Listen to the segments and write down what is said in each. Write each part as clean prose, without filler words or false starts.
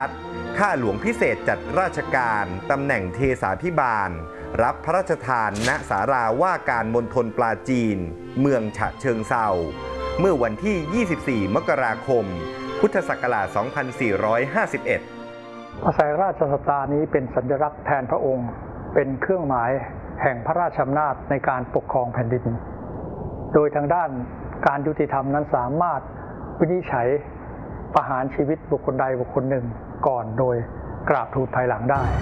ข้าหลวงพิเศษจัดราชการตำแหน่งเทสาภิบาลรับพระราชทานณศาลาว่าการมณฑลปราจีนเมืองฉะเชิงเทราเมื่อวันที่ 24 มกราคม พุทธศักราช 2451 พระแสงราชสตานี้เป็นสัญลักษณ์แทนพระองค์เป็นเครื่องหมายแห่งพระราชอำนาจในการปกครองแผ่นดินโดยทางด้านการยุติธรรมนั้นสามารถวินิจฉัยประหารชีวิตบุคคลใดบุคคลหนึ่งก่อนโดยกราบทูลภายหลังได้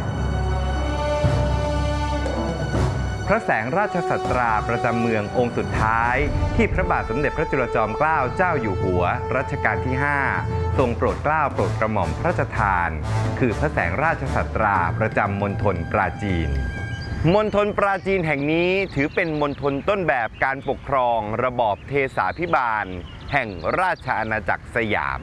พระแสงราชสัตราประจำเมืององค์สุดท้ายที่พระบาทสมเด็จพระจุลจอมเกล้าเจ้าอยู่หัวรัชกาลที่ 5ทรงโปรดเกล้าโปรดกระหม่อมพระราชทานคือพระแสงราชสัตราประจำมณฑลปราจีนมณฑลปราจีนแห่งนี้ถือเป็นมณฑลต้นแบบการปกครองระบอบเทสาภิบาลแห่งราชอาณาจักรสยาม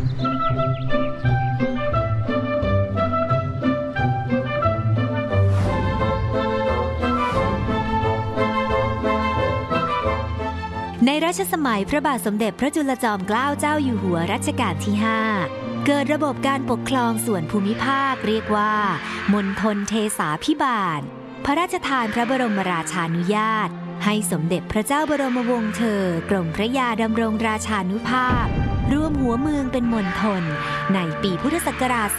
ในรัชสมัยพระบาทสมเด็จพระจุลจอมเกล้าเจ้าอยู่หัวรัชกาลที่ 5เกิดระบบการปกครองส่วนภูมิภาคเรียกว่ามณฑลเทสาภิบาลพระราชทานพระบรมราชานุญาตให้สมเด็จพระเจ้าบรมวงศ์เธอกรมพระยาดำรงราชานุภาพรวมหัวเมืองเป็นมณฑลในปีพุทธศักราช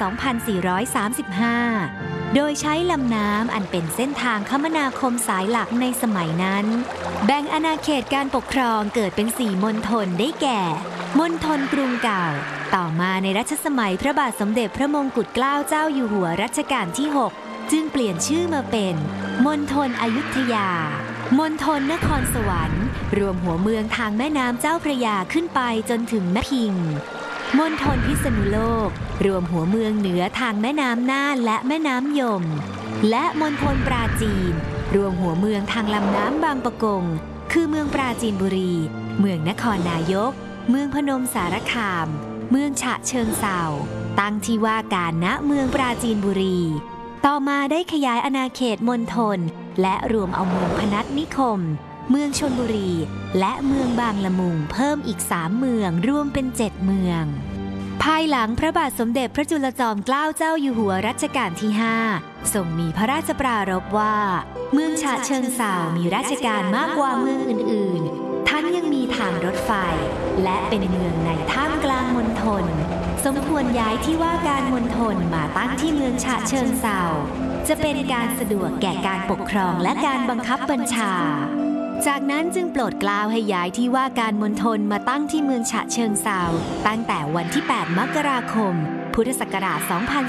2435 โดยใช้ลำน้ำอันเป็นเส้นทางคมนาคมสายหลักในสมัยนั้นแบ่งอาณาเขตการปกครองเกิดเป็น4มณฑลได้แก่มณฑลกรุงเก่าต่อมาในรัชสมัยพระบาทสมเด็จพระมงกุฎเกล้าเจ้าอยู่หัวรัชกาลที่ 6จึงเปลี่ยนชื่อมาเป็นมณฑลอยุธยามณฑลนครสวรรค์รวมหัวเมืองทางแม่น้ำเจ้าพระยาขึ้นไปจนถึงแม่พิงมณฑลพิษณุโลกรวมหัวเมืองเหนือทางแม่น้ำน่านและแม่น้ำยมและมณฑลปราจีนรวมหัวเมืองทางลำน้ำบางปะกงคือเมืองปราจีนบุรีเมืองนครนายกเมืองพนมสารคามเมืองฉะเชิงเทราตั้งที่ว่าการณเมืองปราจีนบุรีต่อมาได้ขยายอาณาเขตมณฑลและรวมเอาเมืองพนัสนิคมเมืองชลบุรีและเมืองบางละมุงเพิ่มอีก3เมืองรวมเป็น7เมืองภายหลังพระบาทสมเด็จพระจุลจอมเกล้าเจ้าอยู่หัวรัชกาลที่ 5ทรงมีพระราชปรารภว่าเมืองฉะเชิงเทรามีราชการมากกว่าเมืองอื่นๆทั้งยังมีทางรถไฟและเป็นเมืองในท่ามกลางมณฑลสมควรย้ายที่ว่าการมณฑลมาตั้งที่เมืองฉะเชิงเทราจะเป็นการสะดวกแก่การปกครองและการบังคับบัญชาจากนั้นจึงโปรดเกล้าให้ย้ายที่ว่าการมณฑลมาตั้งที่เมืองฉะเชิงเทราตั้งแต่วันที่ 8 มกราคม พุทธศักราช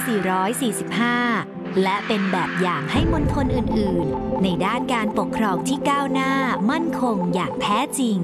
2445 และเป็นแบบอย่างให้มณฑลอื่นๆในด้านการปกครองที่ก้าวหน้ามั่นคงอย่างแท้จริง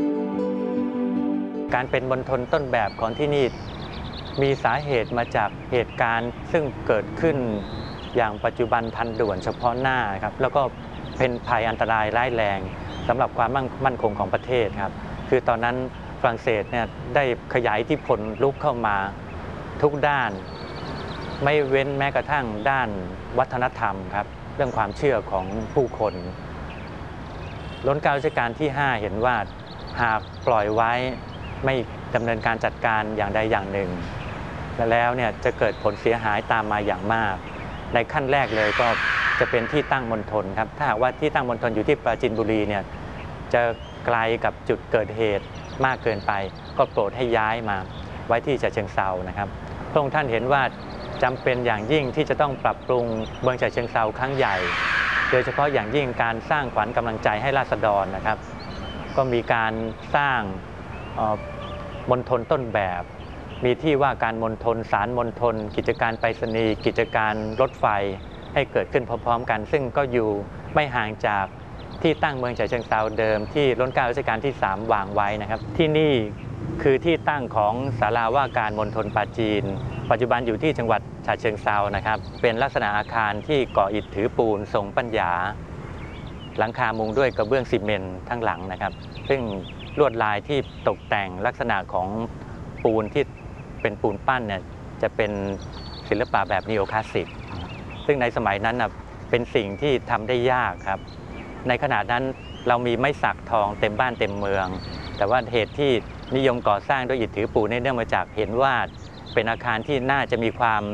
การเป็นมณฑลต้นแบบของที่นี่มีสาเหตุมาจากเหตุการณ์ซึ่งเกิดขึ้นอย่างปัจจุบันทันด่วนเฉพาะหน้าครับแล้วก็เป็นภัยอันตรายร้ายแรงสำหรับความมั่นคงของประเทศครับคือตอนนั้นฝรั่งเศสเนี่ยได้ขยายอิทธิพลลุกเข้ามาทุกด้านไม่เว้นแม้กระทั่งด้านวัฒนธรรมครับเรื่องความเชื่อของผู้คนรัชกาลรัชกาลที่ 5 เห็นว่าหากปล่อยไว้ไม่ดำเนินการจัดการอย่างใดอย่างหนึ่งแล้วเนี่ยจะเกิดผลเสียหายตามมาอย่างมากในขั้นแรกเลยก็จะเป็นที่ตั้งมณฑลครับถ้าหากว่าที่ตั้งมณฑลอยู่ที่ปราจีนบุรีเนี่ยจะไกลกับจุดเกิดเหตุมากเกินไปก็โปรดให้ย้ายมาไว้ที่ฉะเชิงเทรานะครับพระองค์ท่านเห็นว่าจำเป็นอย่างยิ่งที่จะต้องปรับปรุงเมืองฉะเชิงเทราครั้งใหญ่โดยเฉพาะอย่างยิ่งการสร้างขวัญกำลังใจให้ราษฎรนะครับก็มีการสร้างมณฑลต้นแบบมีที่ว่าการมณฑลศาลมณฑลกิจการไปรษณีย์กิจการรถไฟให้เกิดขึ้นพร้อมๆกันซึ่งก็อยู่ไม่ห่างจากที่ตั้งเมืองฉะเชิงเทราเดิมที่รัชกาลรัชกาลที่ 3 วางไว้นะครับที่นี่คือที่ตั้งของศาลาว่าการมณฑลปราจีนปัจจุบันอยู่ที่จังหวัดฉะเชิงเทรานะครับเป็นลักษณะอาคารที่ก่ออิฐถือปูนทรงปัญญาหลังคามุงด้วยกระเบื้องซีเมนต์ทั้งหลังนะครับซึ่งลวดลายที่ตกแต่งลักษณะของปูนที่เป็นปูนปั้นเนี่ยจะเป็นศิลปะแบบนีโอคลาสสิกซึ่งในสมัยนั้นเป็นสิ่งที่ทำได้ยากครับในขณะนั้นเรามีไม้สักทองเต็มบ้านเต็มเมืองแต่ว่าเหตุที่นิยมก่อสร้างด้วยอิฐถือปูนเนื่องมาจากเห็นว่าเป็นอาคารที่น่าจะมีความ